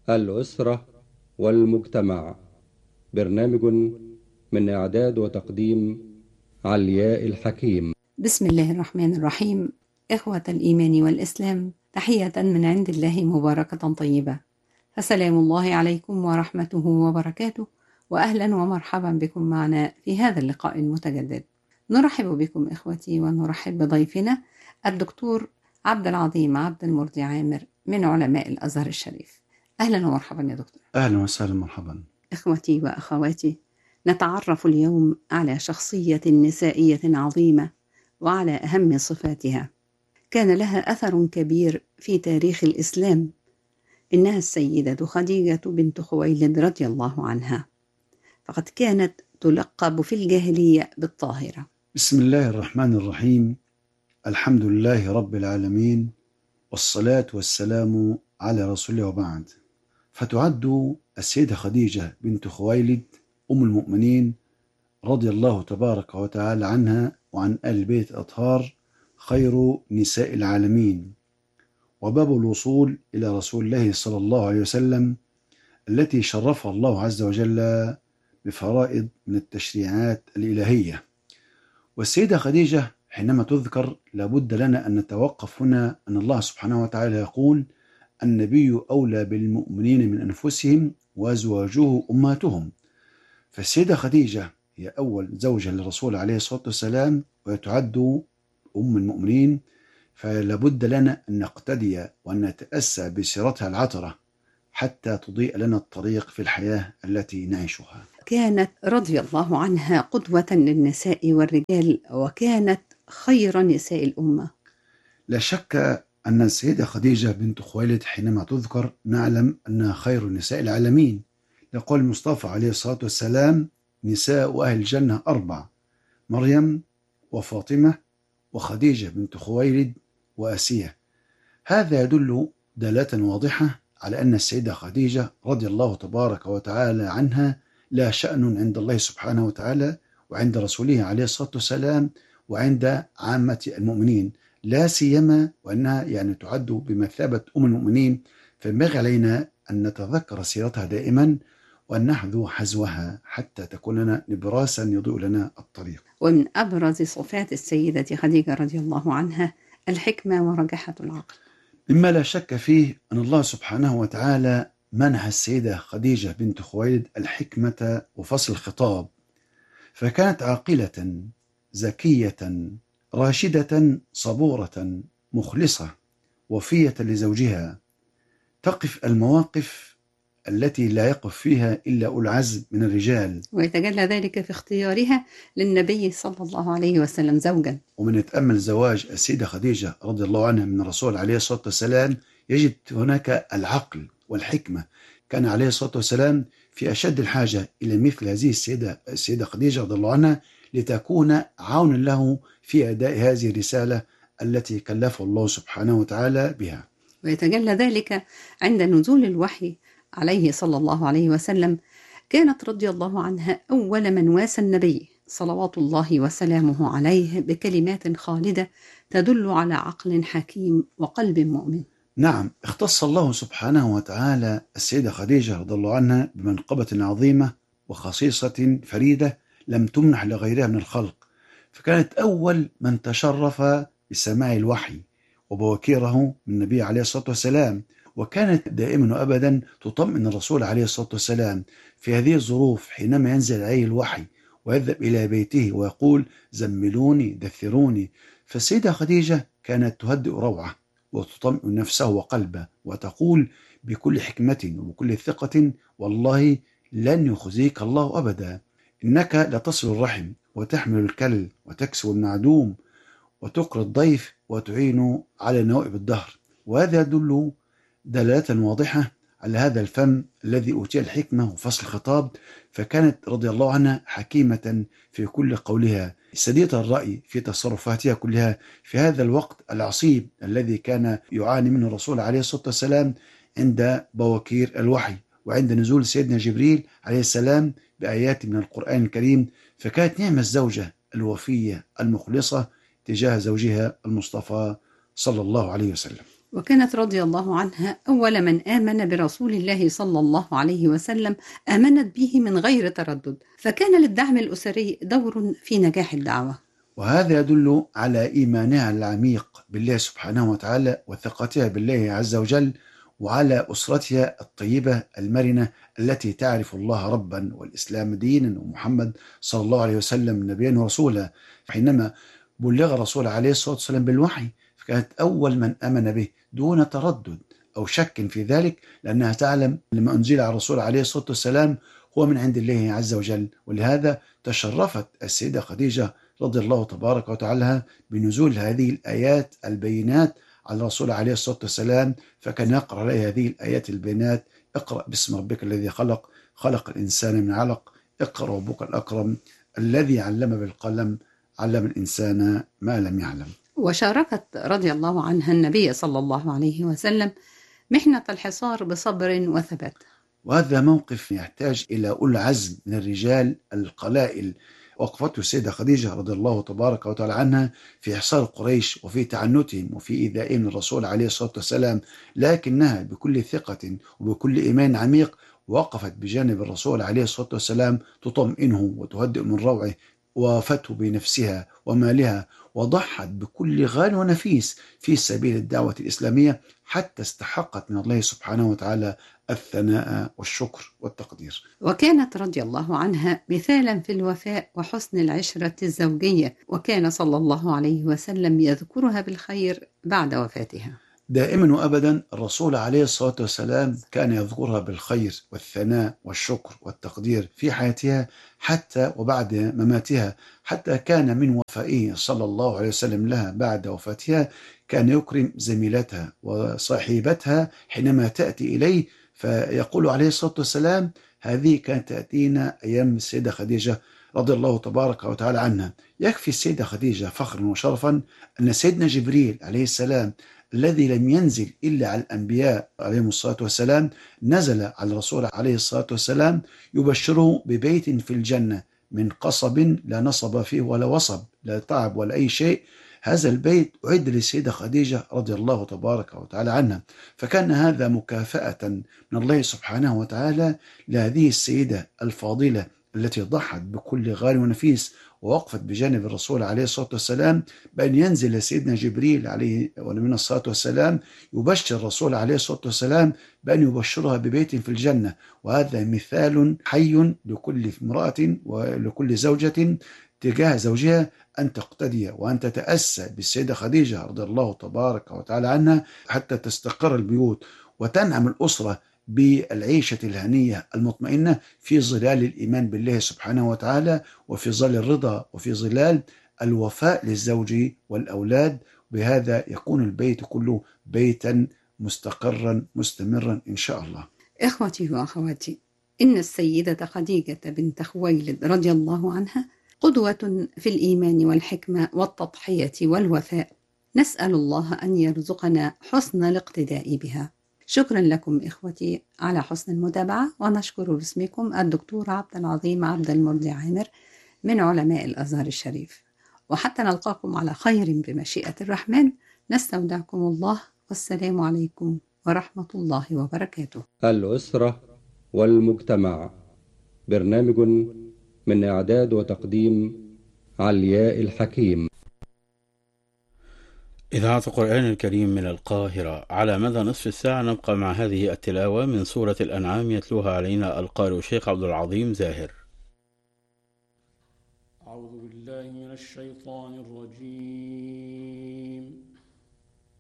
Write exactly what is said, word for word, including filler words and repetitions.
الأسرة والمجتمع. برنامج من إعداد وتقديم علياء الحكيم. بسم الله الرحمن الرحيم. إخوة الإيمان والإسلام، تحية من عند الله مباركة طيبة، فسلام الله عليكم ورحمته وبركاته، وأهلا ومرحبا بكم معنا في هذا اللقاء المتجدد. نرحب بكم إخوتي، ونرحب بضيفنا الدكتور عبد العظيم عبد المرضي عامر من علماء الأزهر الشريف. أهلا ومرحبا يا دكتور. أهلا وسهلا مرحبا. إخوتي وأخواتي، نتعرف اليوم على شخصية نسائية عظيمة وعلى أهم صفاتها، كان لها أثر كبير في تاريخ الإسلام. إنها السيدة خديجة بنت خويلد رضي الله عنها، فقد كانت تلقب في الجاهلية بالطاهرة. بسم الله الرحمن الرحيم. الحمد لله رب العالمين، والصلاة والسلام على رسول الله وبعد. فتعد السيدة خديجة بنت خويلد أم المؤمنين رضي الله تبارك وتعالى عنها وعن آل البيت الأطهار خير نساء العالمين، وباب الوصول إلى رسول الله صلى الله عليه وسلم، التي شرفها الله عز وجل بفرائض من التشريعات الإلهية. والسيدة خديجة حينما تذكر لابد لنا أن نتوقف هنا، أن الله سبحانه وتعالى يقول: النبي أولى بالمؤمنين من أنفسهم وأزواجه أمهاتهم. فالسيدة خديجة هي أول زوجة للرسول عليه الصلاة والسلام، وتعد أم المؤمنين، فلابد لنا أن نقتدي وأن نتأسى بسيرتها العطرة حتى تضيء لنا الطريق في الحياة التي نعيشها. كانت رضي الله عنها قدوة للنساء والرجال، وكانت خير نساء الأمة. لا شك أن السيدة خديجة بنت خويلد حينما تذكر نعلم أنها خير نساء العالمين، يقول المصطفى عليه الصلاة والسلام: نساء أهل الجنة أربع: مريم وفاطمة وخديجة بنت خويلد وآسية. هذا يدل دلالة واضحة على أن السيدة خديجة رضي الله تبارك وتعالى عنها لا شأن عند الله سبحانه وتعالى وعند رسوله عليه الصلاة والسلام وعند عامة المؤمنين، لا سيما وأنها يعني تعد بمثابة أم المؤمنين. فينبغي علينا أن نتذكر سيرتها دائما وأن نحذو حذوها حتى تكون لنا نبراسا يضيء لنا الطريق. ومن أبرز صفات السيدة خديجة رضي الله عنها الحكمة ورجحة العقل، مما لا شك فيه أن الله سبحانه وتعالى منح السيدة خديجة بنت خويلد الحكمة وفصل الخطاب، فكانت عاقلة ذكية راشدة صبورة مخلصة وفية لزوجها، تقف المواقف التي لا يقف فيها إلا أولو العزم من الرجال، ويتجلى ذلك في اختيارها للنبي صلى الله عليه وسلم زوجا. ومن يتأمل زواج السيدة خديجة رضي الله عنها من الرسول عليه الصلاة والسلام يجد هناك العقل والحكمة. كان عليه الصلاة والسلام في أشد الحاجة إلى مثل هذه السيدة السيدة خديجة رضي الله عنها لتكون عونا له في أداء هذه الرسالة التي كلفه الله سبحانه وتعالى بها. ويتجلى ذلك عند نزول الوحي عليه صلى الله عليه وسلم. كانت رضي الله عنها أول من واسى النبي صلوات الله وسلامه عليه بكلمات خالدة تدل على عقل حكيم وقلب مؤمن. نعم، اختص الله سبحانه وتعالى السيدة خديجة رضي الله عنها بمنقبة عظيمة وخصيصة فريدة لم تمنح لغيرها من الخلق، فكانت أول من تشرف بسماع الوحي وبوكيره من النبي عليه الصلاة والسلام، وكانت دائما وأبدا تطمئن الرسول عليه الصلاة والسلام في هذه الظروف حينما ينزل عليه الوحي ويذهب إلى بيته ويقول: زملوني دثروني. فالسيدة خديجة كانت تهدئ روعه وتطمئن نفسه وقلبه وتقول بكل حكمة وبكل ثقة: والله لن يخزيك الله أبدا، إنك لتصل الرحم وتحمل الكل وتكسو المعدوم وتقري الضيف وتعين على نوائب الدهر. وهذا يدل دلالة واضحة على هذا الفم الذي أوتي الحكمة وفصل الخطاب. فكانت رضي الله عنها حكيمة في كل قولها، سديدة الرأي في تصرفاتها كلها في هذا الوقت العصيب الذي كان يعاني منه الرسول عليه الصلاة والسلام عند بوكير الوحي وعند نزول سيدنا جبريل عليه السلام بآيات من القرآن الكريم. فكانت نعمة الزوجة الوفية المخلصة تجاه زوجها المصطفى صلى الله عليه وسلم. وكانت رضي الله عنها أول من آمن برسول الله صلى الله عليه وسلم، آمنت به من غير تردد، فكان للدعم الأسري دور في نجاح الدعوة. وهذا يدل على إيمانها العميق بالله سبحانه وتعالى وثقتها بالله عز وجل، وعلى أسرتها الطيبة المرنة التي تعرف الله ربا والإسلام دينا ومحمد صلى الله عليه وسلم نبيا ورسولا. حينما بلغ الرسول عليه الصلاة والسلام بالوحي فكانت أول من آمن به دون تردد أو شك في ذلك، لأنها تعلم لما أنزل على الرسول عليه الصلاة والسلام هو من عند الله عز وجل. ولهذا تشرفت السيدة خديجة رضي الله تبارك وتعالى بنزول هذه الآيات البينات على الرسول عليه الصلاة والسلام، فكان يقرأ عليه هذه الآيات البينات: اقرأ باسم ربك الذي خلق، خلق الإنسان من علق، اقرأ ربك الأكرم، الذي علم بالقلم، علم الإنسان ما لم يعلم. وشاركت رضي الله عنها النبي صلى الله عليه وسلم محنة الحصار بصبر وثبات. وهذا موقف يحتاج إلى أولي العزم من الرجال القلائل. وقفته السيدة خديجة رضي الله تبارك وتعالى عنها في حصار قريش وفي تعنتهم وفي إيذائهم الرسول عليه الصلاة والسلام، لكنها بكل ثقة وبكل إيمان عميق وقفت بجانب الرسول عليه الصلاة والسلام تطمئنه وتهدئ من روعه، ووافته بنفسها ومالها، وضحت بكل غال ونفيس في سبيل الدعوة الإسلامية حتى استحقت من الله سبحانه وتعالى الثناء والشكر والتقدير. وكانت رضي الله عنها مثالا في الوفاء وحسن العشرة الزوجية، وكان صلى الله عليه وسلم يذكرها بالخير بعد وفاتها. دائما وأبدا الرسول عليه الصلاة والسلام كان يذكرها بالخير والثناء والشكر والتقدير في حياتها حتى وبعد مماتها، حتى كان من وفائه صلى الله عليه وسلم لها بعد وفاتها كان يكرم زميلتها وصاحبتها حينما تأتي إليه، فيقول عليه الصلاة والسلام: هذه كانت تأتينا أيام السيدة خديجة رضي الله تبارك وتعالى عنها. يكفي السيدة خديجة فخرا وشرفا أن سيدنا جبريل عليه السلام الذي لم ينزل إلا على الأنبياء عليهم الصلاة والسلام نزل على الرسول عليه الصلاة والسلام يبشره ببيت في الجنة من قصب لا نصب فيه ولا وصب، لا تعب ولا أي شيء. هذا البيت أعد للسيدة خديجة رضي الله تبارك وتعالى عنها، فكان هذا مكافأة من الله سبحانه وتعالى لهذه السيدة الفاضلة التي ضحت بكل غال ونفيس ووقفت بجانب الرسول عليه الصلاة والسلام، بأن ينزل سيدنا جبريل عليه ونبينا الصلاة والسلام يبشر الرسول عليه الصلاة والسلام بأن يبشرها ببيت في الجنة. وهذا مثال حي لكل امرأة ولكل زوجة تجاه زوجها أن تقتدي وأن تتأسى بالسيدة خديجة رضي الله تبارك وتعالى عنها حتى تستقر البيوت وتنعم الأسرة بالعيشة الهنية المطمئنة في ظلال الإيمان بالله سبحانه وتعالى، وفي ظل الرضا، وفي ظلال الوفاء للزوج والأولاد. بهذا يكون البيت كله بيتا مستقرا مستمرا إن شاء الله. إخوتي وأخواتي، إن السيدة خديجة بنت خويلد رضي الله عنها قدوة في الإيمان والحكمة والتضحية والوفاء، نسأل الله أن يرزقنا حسن الاقتداء بها. شكرا لكم إخوتي على حسن المتابعة، ونشكر باسمكم الدكتور عبد العظيم عبد المرضي عامر من علماء الأزهر الشريف. وحتى نلقاكم على خير بمشيئة الرحمن، نستودعكم الله، والسلام عليكم ورحمة الله وبركاته. الأسرة والمجتمع، برنامج من إعداد وتقديم علياء الحكيم. إذاعة القرآن الكريم من القاهرة. على مدى نصف الساعة نبقى مع هذه التلاوة من سورة الأنعام، يتلوها علينا القارئ الشيخ عبد العظيم زاهر. أعوذ بالله من الشيطان الرجيم.